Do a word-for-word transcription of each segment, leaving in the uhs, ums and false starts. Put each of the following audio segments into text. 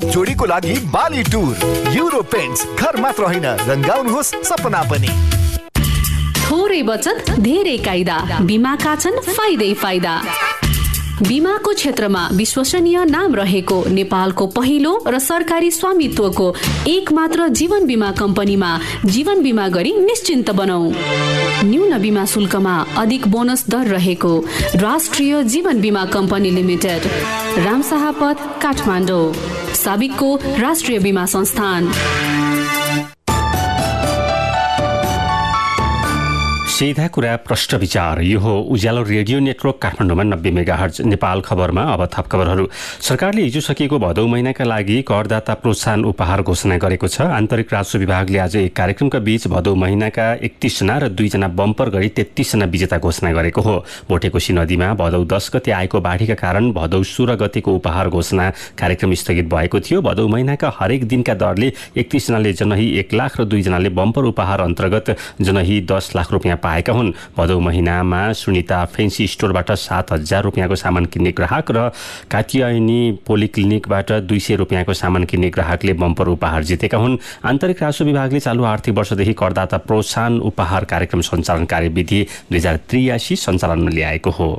जोडीको लागि बाली टुर। युरो पेन्ट्स, घर मात्र होइन रंगाउनुहोस् सपना पनि। थोरै बचत धेरै कायदा, बीमाका छन् फाइदै फाइदा। बीमाको क्षेत्रमा विश्वसनीय नाम रहेको नेपालको पहिलो र सरकारी स्वामित्वको एक मात्र जीवन बीमा कम्पनीमा जीवन बीमा गरी निश्चिन्त बनौ। न्यून बीमा शुल्कमा अधिक बोनस दर रहेको राष्ट्रिय जीवन बीमा कम्पनी लिमिटेड, रामशाहपथ, काठमाडौँ। साबिकको राष्ट्रिय बीमा संस्थान। सीधा कुरा प्रष्ट विचार। यो हो उज्यालो रेडियो नेटवर्क काठमाडौँमा नब्बे मेगाहर्ज। नेपाल खबरमा अब थप खबरहरू। सरकारले हिजो सकिएको भदौ महिनाका लागि करदाता प्रोत्साहन उपहार घोषणा गरेको छ। आन्तरिक राजस्व विभागले आज एक कार्यक्रमका बीच भदौ महिनाका एकतीसजना र दुईजना बम्पर गरी तेत्तीसजना विजेता घोषणा गरेको हो। भोटेकोशी नदीमा भदौ दस गते आएको बाढीका कारण भदौ सोह्र गतेको उपहार घोषणा कार्यक्रम स्थगित भएको थियो। भदौ महिनाका हरेक दिनका दरले एकतीसजनाले जनही एक लाख र दुईजनाले बम्पर उपहार अन्तर्गत जनही दस लाख रुपियाँ पाएका हुन्। भदौ महिनामा सुनिता फेन्सी स्टोरबाट सात हजार रुपियाँको सामान किन्ने ग्राहक र कात्यायनी पोलिक्लिनिकबाट दुई सय रुपियाँको सामान किन्ने ग्राहकले बम्पर उपहार जितेका हुन्। आन्तरिक राजस्व विभागले चालु आर्थिक वर्षदेखि करदाता प्रोत्साहन उपहार कार्यक्रम सञ्चालन कार्यविधि दुई हजार त्रियासी सञ्चालनमा ल्याएको हो।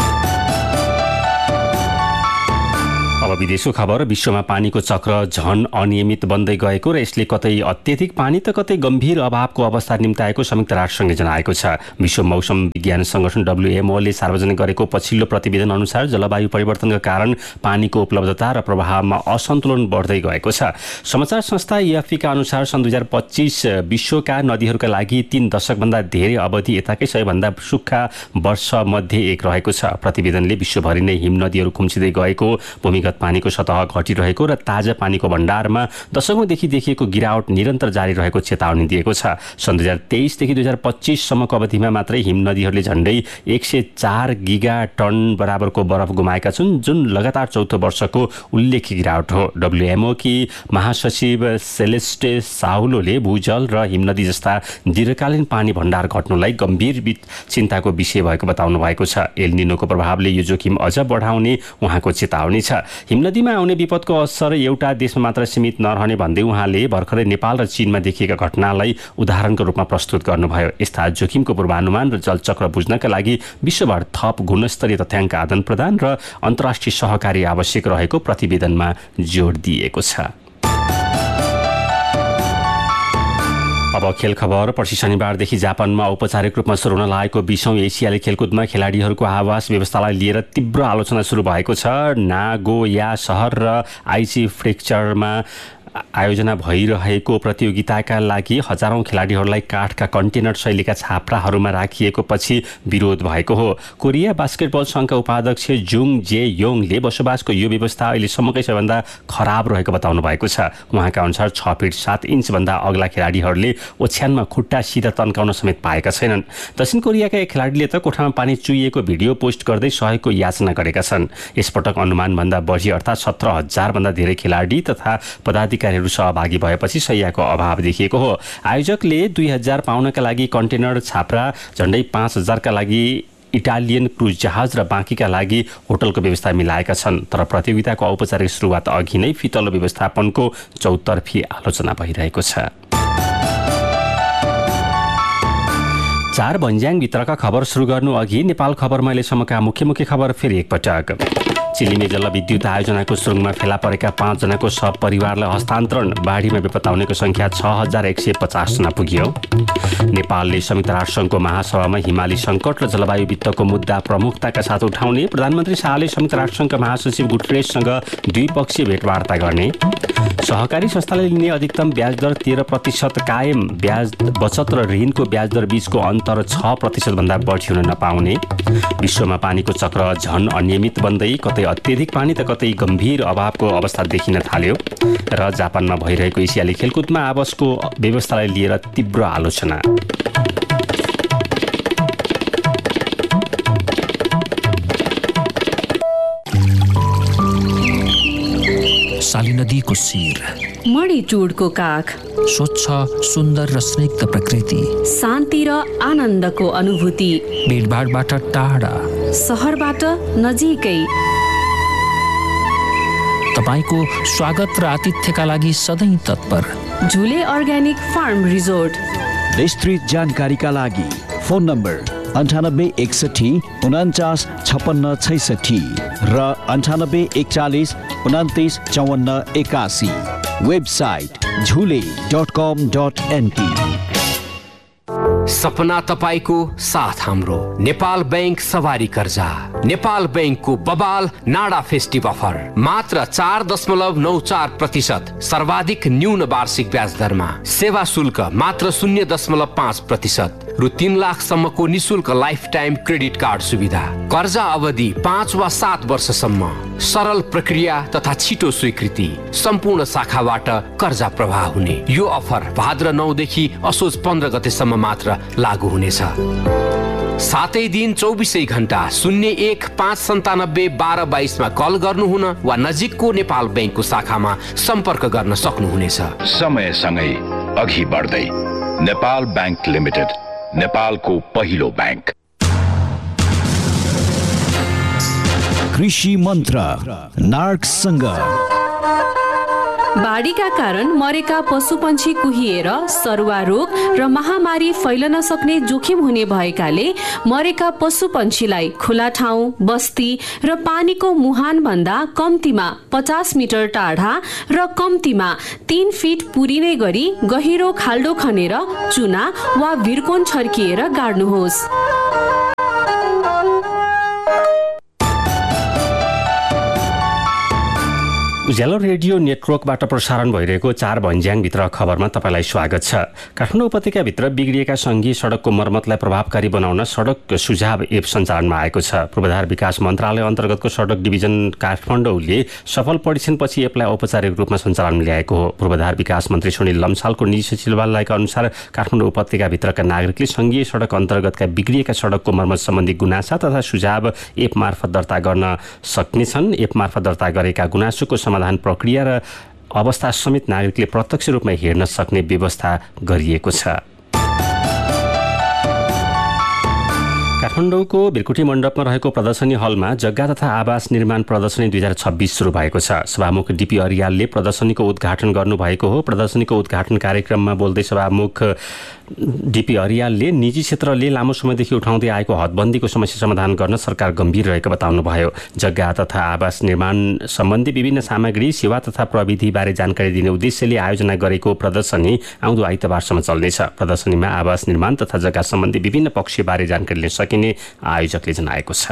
अब विदेशको खबर। विश्वमा पानीको चक्र झन अनियमित बन्दै गएको र यसले कतै अत्यधिक पानी त कतै गम्भीर अभावको अवस्था निम्ताएको संयुक्त राष्ट्रसङ्घले जनाएको छ। विश्व मौसम विज्ञान संगठन डब्ल्युएमओले सार्वजनिक गरेको पछिल्लो प्रतिवेदन अनुसार जलवायु परिवर्तनका कारण पानीको उपलब्धता र प्रवाहमा असन्तुलन बढ्दै गएको छ। समाचार संस्था एएफपीका अनुसार सन् दुई हजार पच्चीस विश्वका नदीहरूका लागि तीन दशकभन्दा धेरै अवधि यताकै सबैभन्दा सुक्खा वर्षमध्ये एक रहेको छ। प्रतिवेदनले विश्वभरि नै हिम नदीहरू खुम्चिँदै गएको, भूमिगत पानीको सतह घटिरहेको र ताजा पानीको भण्डारमा दशकौंदेखि देखिएको गिरावट निरन्तर जारी रहेको चेतावनी दिएको छ। सन् दुई हजार तेइसदेखि दुई हजार पच्चीससम्मको अवधिमा मात्रै हिम नदीहरूले झण्डै एक सय चार गिगा टन बराबरको बरफ गुमाएका छन्, जुन लगातार चौथो वर्षको उल्लेख्य गिरावट हो। डब्ल्युएमओ की महासचिव सेलेस्टे साउलोले भूजल र हिमनदी जस्ता दीर्घकालीन पानी भण्डार घट्नुलाई गम्भीर चिन्ताको विषय भएको बताउनु भएको छ। एल निनोको प्रभावले यो जोखिम अझ बढाउने उहाँको चेतावनी छ। हिमनदीमा आउने विपदको असर एउटा देशमा मात्र सीमित नरहने भन्दै उहाँले भर्खरै नेपाल र चीनमा देखिएका घटनालाई उदाहरणको रूपमा प्रस्तुत गर्नुभयो। यस्ता जोखिमको पूर्वानुमान र जलचक्र बुझ्नका लागि विश्वभर थप गुणस्तरीय तथ्याङ्क आदान प्रदान र अन्तर्राष्ट्रिय सहकारी आवश्यक रहेको प्रतिवेदनमा जोड दिएको छ। अब खेल खबर। पर्सि शनिबारदेखि जापानमा औपचारिक रूपमा सुरु हुन लागेको बीसौं एसियाली खेलकुदमा खेलाडीहरूको आवास व्यवस्थालाई लिएर तीव्र आलोचना सुरु भएको छ। नागोया सहर र आइची प्रेफ्रेक्चरमा आयोजना भइरहेको प्रतियोगिताका लागि हजारौं खेलाडीहरूलाई काठका कन्टेनर शैलीका छाप्राहरूमा राखिएको पछि विरोध भएको हो। कोरिया बास्केटबल संघका उपाध्यक्ष जुङ जे योङले बसोबासको यो व्यवस्था अहिलेसम्मकै सबैभन्दा खराब रहेको बताउनु भएको छ। उहाँका अनुसार छ फिट सात इन्चभन्दा अग्ला खेलाडीहरूले ओछ्यानमा खुट्टा सिधा तन्काउन समेत पाएका छैनन्। दक्षिण कोरियाका एक खेलाडीले त कोठामा पानी चुहिएको भिडियो पोस्ट गर्दै सहयोगको याचना गरेका छन्। यसपटक अनुमानभन्दा बढी अर्थात् सत्र हजार भन्दा धेरै खेलाडी तथा पदाधिकारी सहभागी भएपछि सहियाको अभाव देखिएको हो। आयोजकले दुई हजार पाउनका लागि कन्टेनर छाप्रा, झण्डै पाँच हजारका लागि इटालियन क्रुज जहाज र बाँकीका लागि होटलको व्यवस्था मिलाएका छन्। तर प्रतियोगिताको औपचारिक सुरुवात अघि नै फितलो व्यवस्थापनको चौतर्फी आलोचना भइरहेको छ। चार भन्ज्याङ भित्रका खबर सुरु गर्नु अघि नेपाल खबरमा अहिलेसम्मका मुख्य मुख्य खबर फेरि एकपटक। चिलिमे जलविद्युत आयोजनाको सुरुङमा फेला परेका पाँचजनाको सब परिवारलाई हस्तान्तरण। बाढीमा बेपत्ता हुनेको संख्या छ हजार एक सय पचासजना पुग्यो। नेपालले संयुक्त राष्ट्रसङ्घको महासभामा हिमाली सङ्कट र जलवायु वित्तको मुद्दा प्रमुखताका साथ उठाउने। प्रधानमन्त्री शाहले संयुक्त राष्ट्रसङ्घका महासचिव गुटेरेससँग द्विपक्षीय भेटवार्ता गर्ने। सहकारी संस्थाले लिने अधिकतम ब्याज दर तेह्र प्रतिशत कायम। ब्याज बचत र ऋणको ब्याज दर बीचको अन्तर छ प्रतिशतभन्दा बढी हुन नपाउने। विश्वमा पानीको चक्र झन अनियमित बन्दै कतै अत्यधिक पानी त कतै गम्भीर अभावको अवस्था देखिन थाल्यो। र जापानमा भइरहेको एसियाली खेलकुदमा आवासको व्यवस्थालाई लिएर तीव्र आलोचना। साली नदीको शिर, मणिचुडको काख, स्वच्छ सुन्दर र स्निग्ध प्रकृति, शान्ति र आनन्दको अनुभूति, भिडभाडबाट टाढा, सहरबाट नजिकै, तपाईको स्वागत र आतिथ्यका लागि सधैँ तत्पर। झुले अर्ग्यानिक फार्म रिजोर्ट। विस्तृत जानकारीका लागि फोन नम्बर अन्ठानब्बे एकसठी उन्चास छप्पन्न छैसठी र अन्ठानब्बे एकचालिस उन्तिस चौवन्न एकासी। वेबसाइट झुले डट कम डट एनपी। सपना तपाईको साथ हाम्रो। नेपाल बैंक सवारी कर्जा। नेपाल बैंकको बबाल नाडा फेस्टिभ अफर मात्र चार दशमलव नौ चार प्रतिशत सर्वाधिक न्यून वार्षिक ब्याज दरमा। सेवा शुल्क मात्र शून्य दशमलव पाँच प्रतिशत। रु तीन लाखसम्मको निशुल्क लाइफ टाइम क्रेडिट कार्ड सुविधा। कर्जा अवधि पाँच वा सात वर्षसम्म। सरल प्रक्रिया तथा छिटो स्वीकृति। सम्पूर्ण शाखाबाट कर्जा प्रवाह हुने यो अफर भाद्र नौदेखि असोज पन्ध्र गतेसम्म मात्र लागू हुनेछ। सातै दिन चौबिसै घण्टा शून्य एक पाँच सन्तानब्बे बाह्र बाइसमा कल गर्नुहुन वा नजिकको नेपाल बैंकको शाखामा सम्पर्क गर्न सक्नुहुनेछ। समयसँगै अघि बढ्दै नेपाल बैंक लिमिटेड, नेपालको पहिलो बैंक। कृषि मन्त्र नार्कसँग। बाढीका कारण मरेका पशुपन्छी कुहिएर सरुवा रोग र महामारी फैलन सक्ने जोखिम हुने भएकाले मरेका पशुपन्छीलाई खुला ठाउँ, बस्ती र पानीको मुहान भन्दा कम्तीमा पचास मिटर टाढा र कम्तीमा तीन फिट पुरिने गरी गहिरो खाल्डो खनेर चुना वा भिरकोन छर्किएर गाड्नुहोस्। उज्यालो रेडियो नेटवर्कबाट प्रसारण भइरहेको चार भन्ज्याङभित्र खबरमा तपाईँलाई स्वागत छ। काठमाडौँ उपत्यकाभित्र बिग्रिएका सङ्घीय सडकको मर्मतलाई प्रभावकारी बनाउन सडक सुझाव एप सञ्चालनमा आएको छ। पूर्वाधार विकास मन्त्रालय अन्तर्गतको सडक डिभिजन काठमाडौँले सफल परीक्षणपछि एपलाई औपचारिक रूपमा सञ्चालन ल्याएको हो। पूर्वाधार विकास मन्त्री सुनिल लम्सालको निजी सचिवालयका अनुसार काठमाडौँ उपत्यकाभित्रका नागरिकले सङ्घीय सडक अन्तर्गतका बिग्रिएका सडकको मर्मत सम्बन्धी गुनासा तथा सुझाव एप मार्फत दर्ता गर्न सक्नेछन्। एप मार्फत दर्ता गरेका गुनासोको समाधान प्रक्रिया र अवस्था समेत नागरिकले प्रत्यक्ष रूपमा हेर्न सक्ने व्यवस्था गरिएको छ। काठमाडौँको बिरकुटी मण्डपमा रहेको प्रदर्शनी हलमा जग्गा तथा आवास निर्माण प्रदर्शनी दुई हजार छब्बिस सुरु भएको छ। सभामुख डिपी अरियालले प्रदर्शनीको उद्घाटन गर्नुभएको हो। प्रदर्शनीको उद्घाटन कार्यक्रममा बोल्दै सभामुख डिपी अरियालले निजी क्षेत्रले लामो समयदेखि उठाउँदै आएको हदबन्दीको समस्या समाधान गर्न सरकार गम्भीर रहेको बताउनुभयो। जग्गा तथा आवास निर्माण सम्बन्धी विभिन्न सामग्री, सेवा तथा प्रविधिबारे जानकारी दिने उद्देश्यले आयोजना गरेको प्रदर्शनी आउँदो आइतबारसम्म चल्नेछ। प्रदर्शनीमा आवास निर्माण तथा जग्गा सम्बन्धी विभिन्न पक्षबारे जानकारी लिन सकिने आयोजकले जनाएको छ।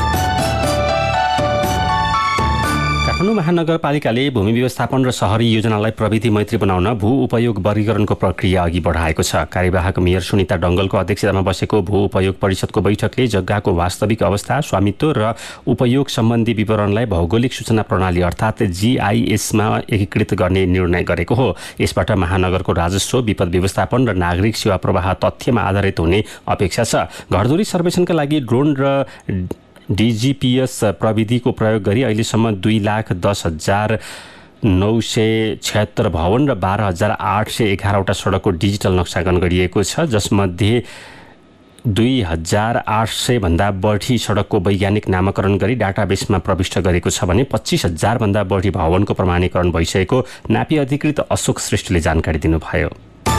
काठमाडौँ महानगरपालिकाले भूमि व्यवस्थापन र शहरी योजनालाई प्रविधि मैत्री बनाउन भू उपयोग वर्गीकरणको प्रक्रिया अघि बढाएको छ। कार्यवाहक मेयर सुनिता डङ्गलको अध्यक्षतामा बसेको भू उपयोग परिषदको बैठकले जग्गाको वास्तविक अवस्था, स्वामित्व र उपयोग सम्बन्धी विवरणलाई भौगोलिक सूचना प्रणाली अर्थात् जीआईएसमा एकीकृत गर्ने निर्णय गरेको हो। यसबाट महानगरको राजस्व, विपद व्यवस्थापन र नागरिक सेवा प्रवाह तथ्यमा आधारित हुने अपेक्षा छ। घरधुरी सर्वेक्षणका लागि ड्रोन र डिजिपिएस प्रविधिको प्रयोग गरी अहिलेसम्म दुई लाख दस हजार नौ सय छयत्तर भवन र बाह्र हजार आठ सय एघारवटा सडकको डिजिटल नक्साकरण गरिएको छ, जसमध्ये दुई हजार आठ सय भन्दा बढी सडकको वैज्ञानिक नामाकरण गरी डाटाबेसमा प्रविष्ट गरेको छ भने पच्चिस हजार भन्दा बढी भवनको प्रमाणीकरण भइसकेको नापी अधिकृत अशोक श्रेष्ठले जानकारी दिनुभयो।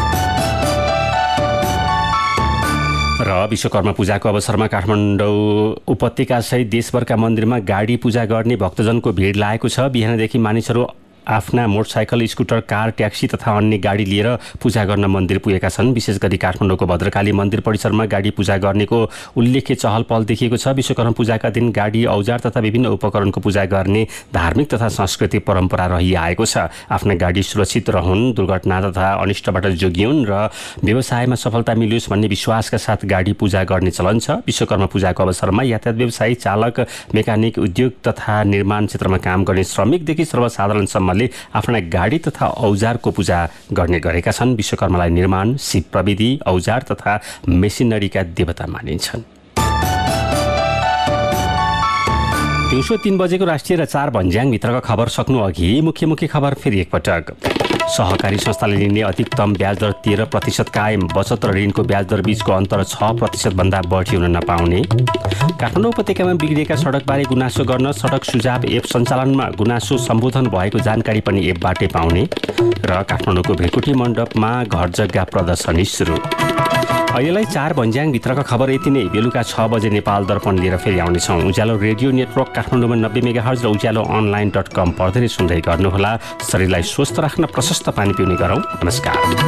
र विश्वकर्मा पूजाको अवसरमा काठमाडौँ उपत्यकासहित देशभरका मन्दिरमा गाडी पूजा गर्ने भक्तजनको भिड लागेको छ। बिहानदेखि मानिसहरू आफ्ना मोटरसाइकल, स्कुटर, कार, ट्याक्सी तथा अन्य गाडी लिएर पूजा गर्न मन्दिर पुगेका छन्। विशेष गरी काठमाडौँको भद्रकाली मन्दिर परिसरमा गाडी पूजा गर्नेको उल्लेख्य चहल पहल देखिएको छ। विश्वकर्मा पूजाका दिन गाडी, औजार तथा विभिन्न उपकरणको पूजा गर्ने धार्मिक तथा सांस्कृतिक परम्परा रहिआएको छ। आफ्ना गाडी सुरक्षित रहन्, दुर्घटना तथा अनिष्टबाट जोगिउन् र व्यवसायमा सफलता मिलोस् भन्ने विश्वासका साथ गाडी पूजा गर्ने चलन छ। विश्वकर्मा पूजाको अवसरमा यातायात व्यवसायी, चालक, मेकानिक, उद्योग तथा निर्माण क्षेत्रमा काम गर्ने श्रमिकदेखि सर्वसाधारणसम्म आफ्ना गाडी तथा औजारको पूजा गर्ने गरेका छन्। विश्वकर्मालाई निर्माण, सिप प्रविधि, औजार तथा मेसिनरीका देवता मानिन्छन्। दिउँसो तीन बजेको राष्ट्रिय र चार भन्ज्याङभित्रका खबर सक्नु अघि मुख्य मुख्य खबर फेरि एकपटक। सहकारी संस्थाले लिने अधिकतम ब्याज दर तेह्र प्रतिशत कायम। बचत र ऋणको ब्याज दर बीचको अन्तर छ प्रतिशतभन्दा बढी हुन नपाउने। काठमाडौँ उपत्यकामा बिग्रिएका सडकबारे गुनासो गर्न सडक सुझाव एप सञ्चालनमा गुनासो सम्बोधन भएको जानकारी पनि एपबाटै पाउने। र काठमाडौँको भेकुटी मण्डपमा घर जग्गा प्रदर्शनी सुरु। अहिलेलाई चार भन्ज्याङभित्रका खबर यति नै। बेलुका छ बजे नेपाल दर्पण लिएर फेरि आउनेछौँ। उज्यालो रेडियो नेटवर्क काठमाडौँमा नब्बे मेगा हर्ज र उज्यालो अनलाइन डट कम पढ्दै सुन्दै गर्नुहोला। शरीरलाई स्वस्थ राख्न प्रशस्त पानी पिउने गरौँ। नमस्कार।